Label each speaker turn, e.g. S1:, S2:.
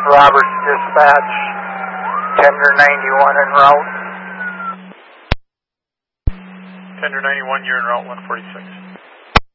S1: Roberts Dispatch, Tender 91 en route.
S2: Tender 91, you're en route 146.